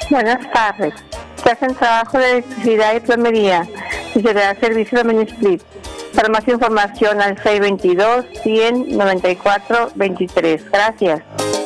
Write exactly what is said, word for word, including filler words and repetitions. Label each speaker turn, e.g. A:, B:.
A: Buenas tardes. Se hacen trabajo de electricidad y plomería y se le da servicio de mini-split. Para más información al seis dos dos, cien, noventa y cuatro, veintitrés. Gracias.